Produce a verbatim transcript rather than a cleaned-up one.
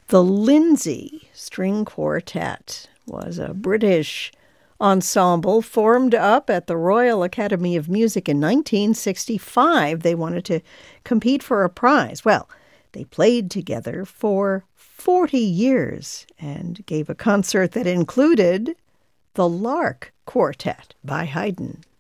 The Lindsay String Quartet was a British ensemble formed up at the Royal Academy of Music in nineteen sixty-five. They wanted to compete for a prize. Well, they played together for forty years and gave a concert that included the Lark Quartet by Haydn.